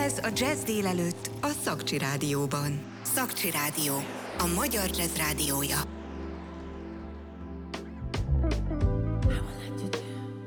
Ez a Jazz délelőtt a Szakcsi Rádióban. Szakcsi Rádió, a magyar jazz rádiója.